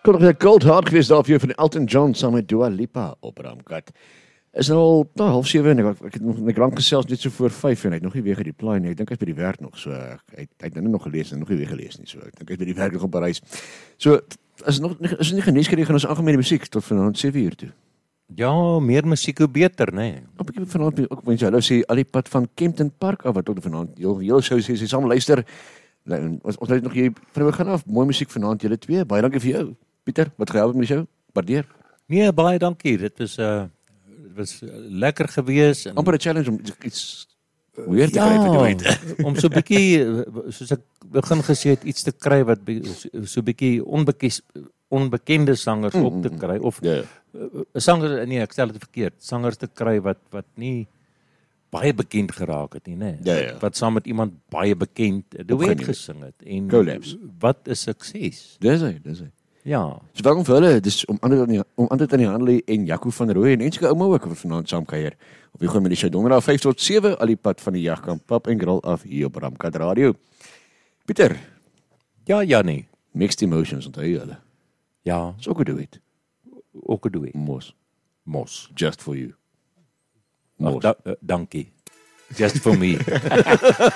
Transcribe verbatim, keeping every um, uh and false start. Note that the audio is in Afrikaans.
Kon nog 'n cold hard geweest daar vir jou van Elton John saam met Dua Lipa op Ramkat. Is nou al nou, half sewe en ek, ek het nog ek lank gesels net so voor vyf en hy het nog nie weer gedeploy nie. Ek dink hy's by die werk nog. So hy, hy het nou nog gelees en nog nie weer gelees nie. So ek dink hy's by die werk nog op Parys. So is nog is nie geneeskree gaan ons algemene musiek tot vanaand sewe uur toe. Ja, meer musiek hoe beter, né? Nee. Op ek het vanaand ook mense hallo sê al die pad van Kempton Park af wat tot vanaand heel heel sou sê sy saam luister. Ons ons het nog hier vroue gaan af. Mooi musiek vanaand julle twee. Baie dankie vir jou. Pieter, wat gehelp met jou? Waardeer. Nee, baie dankie. Dit is 'n uh, dit was uh, lekker gewees en amper 'n challenge om iets weer te kry ja, vir jou uit. om so 'n bietjie soos ek begin gesê het iets te kry wat so, so 'n bietjie onbekende onbekende sangers mm, op te kry of 'n yeah. uh, sanger nee, ek stel dit verkeerd. Sangers te kry wat wat nie baie bekend geraak het nie, né? Ja, ja. Wat saam met iemand baie bekend duet gesing het en Collabs. wat is sukses? Dis hy, dis hy. Ja. So welkom vir hulle, dis om ander om ander aan die handel en Jaco van Rooi en enige ouma ook wat vanaand saam kuier. Op die goeie met die show donderdag vyf tot sewe al die pad van die jagkamp Pap en Grill af hier op Ramkat Radio. Pieter. Ja, Jannie. Mixed Emotions onthou jy hulle? Ja. So ook doen dit. Ook doen. Mos. Mos. Just for you. Mos. Da, uh, dankie. Just for me.